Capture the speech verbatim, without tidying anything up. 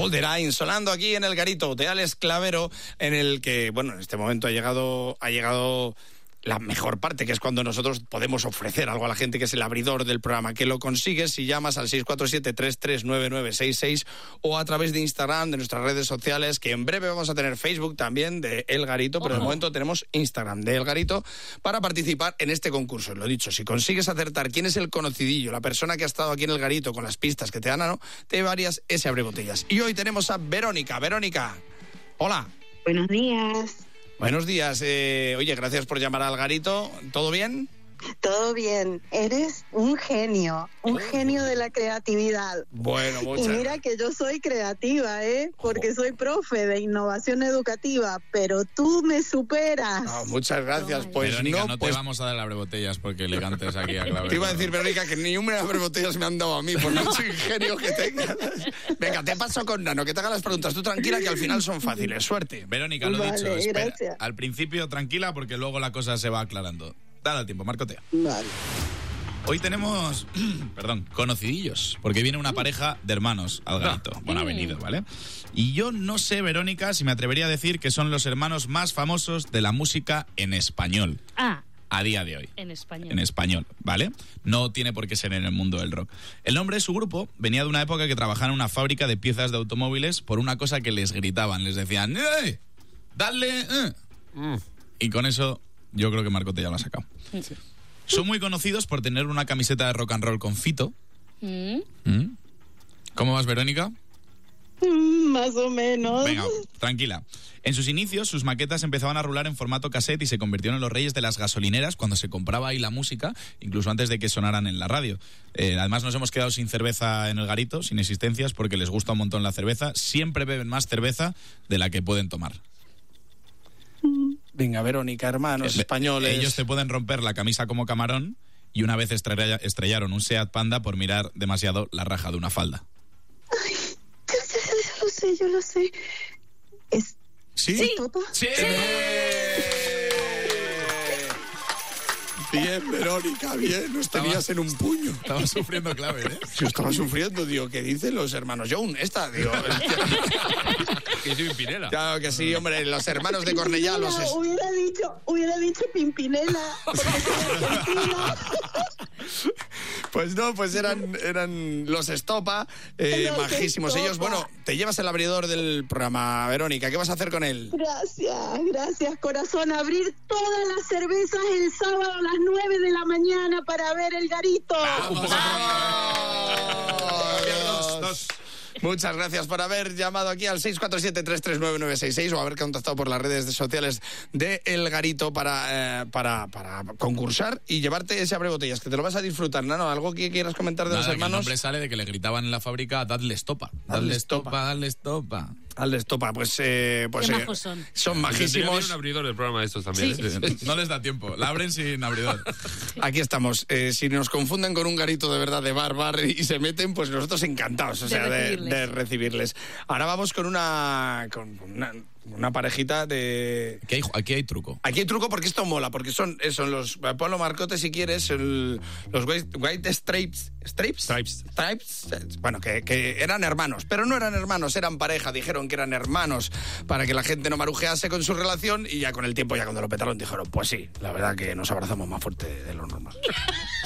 Hold the Line, sonando aquí en el Garito de Alex Clavero, en el que, bueno, en este momento ha llegado, ha llegado la mejor parte, que es cuando nosotros podemos ofrecer algo a la gente, que es el abridor del programa, que lo consigues si llamas al seis cuatro siete, tres tres nueve nueve seis seis o a través de Instagram, de nuestras redes sociales, que en breve vamos a tener Facebook también de El Garito, pero oh. de momento tenemos Instagram de El Garito para participar en este concurso. Lo dicho, si consigues acertar quién es el conocidillo, la persona que ha estado aquí en El Garito con las pistas que te dan, ¿no? te llevarías ese abrebotellas. Y hoy tenemos a Verónica. Verónica, hola. Buenos días. Buenos días. Eh, oye, gracias por llamar al Garito. ¿Todo bien? Todo bien. Eres un genio, un genio de la creatividad. Bueno, muchas. Y mira que yo soy creativa, ¿eh? Porque soy profe de innovación educativa, pero tú me superas. No, muchas gracias. Pues Verónica, no, no pues... te vamos a dar abrebotellas porque elegantes aquí a Claver. Te iba a decir, Verónica, que ni un abrebotellas me han dado a mí, por mucho ingenio que tengas. Venga, te paso con Nano, que te haga las preguntas. Tú tranquila, que al final son fáciles. Suerte. Verónica, lo Vale, dicho, espera. gracias. Al principio tranquila porque luego la cosa se va aclarando. Dale al tiempo, Marco Tea. Vale. Hoy tenemos, perdón, conocidillos, porque viene una pareja de hermanos al Garito. Bueno, ha venido, ¿vale? Y yo no sé, Verónica, si me atrevería a decir que son los hermanos más famosos de la música en español. Ah. A día de hoy. En español. En español, ¿vale? No tiene por qué ser en el mundo del rock. El nombre de su grupo venía de una época que trabajaban en una fábrica de piezas de automóviles por una cosa que les gritaban. Les decían, ¡eh! ¡Dale! Eh! Mm. Y con eso yo creo que Marco te ya lo ha sacado. Sí. Son muy conocidos por tener una camiseta de rock and roll con Fito. Mm. ¿Mm? ¿Cómo vas, Verónica? Mm, más o menos. Venga, tranquila. En sus inicios, sus maquetas empezaban a rular en formato cassette y se convirtieron en los reyes de las gasolineras cuando se compraba ahí la música, incluso antes de que sonaran en la radio. Eh, además, nos hemos quedado sin cerveza en el Garito, sin existencias, porque les gusta un montón la cerveza. Siempre beben más cerveza de la que pueden tomar. Venga, Verónica, hermanos españoles. Ellos te pueden romper la camisa como camarón y una vez estrella, estrellaron un Seat Panda por mirar demasiado la raja de una falda. Ay, yo, yo, yo lo sé, yo lo sé. ¿Es ¿Sí? ¿Sí? Toto? ¡Sí! ¡Sí! Bien, Verónica, bien. Nos tenías en un puño. Estaba sufriendo clave, ¿eh? Yo estaba sufriendo, digo, ¿qué dicen los hermanos Young? Esta, digo... Que soy Pimpinela. Claro que sí, hombre, los hermanos de Cornellá, los... Es... Hubiera dicho, hubiera dicho Pimpinela. Pues no, pues eran, eran los Estopa, eh, Los majísimos Estopa. ellos. Bueno, te llevas el abridor del programa, Verónica. ¿Qué vas a hacer con él? Gracias, gracias, corazón. Abrir todas las cervezas el sábado a las nueve de la mañana para ver el Garito. ¡Vamos! ¡Vamos! Dos. Muchas gracias por haber llamado aquí al seis cuatro siete, tres tres nueve nueve seis seis o haber contactado por las redes sociales de El Garito para, eh, para, para concursar y llevarte ese abrebotellas, que te lo vas a disfrutar, ¿no? ¿Algo que quieras comentar de Nada, los que el hermanos? nombre sale de que le gritaban en la fábrica, dadle estopa. Dadle estopa, dadle estopa. Al Estopa, pues, eh, pues Qué eh, majos son. son Tendría que haber majísimos. un abridor del programa de estos también. Sí. ¿eh? No les da tiempo, la abren sin abridor. Aquí estamos. Eh, si nos confunden con un Garito de verdad de bar, bar y se meten, pues nosotros encantados, o De sea, de, recibirles. de recibirles. Ahora vamos con una, con una, una parejita de... Aquí hay, aquí hay truco. Aquí hay truco porque esto mola, porque son, son los... Ponlo, Marcote, si quieres, el- los White, white Stripes... ¿Stripes? Stripes. Stripes. Bueno, que, que eran hermanos, pero no eran hermanos, eran pareja. Dijeron que eran hermanos para que la gente no marujease con su relación y ya con el tiempo, ya cuando lo petaron, dijeron, pues sí, la verdad que nos abrazamos más fuerte de lo normal.